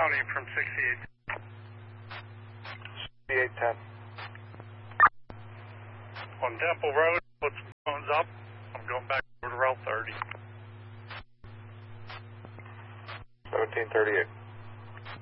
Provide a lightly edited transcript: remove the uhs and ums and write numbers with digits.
responding from 68. 6810. On Temple Road, put some phones up. I'm going back over to Route 30. 1738.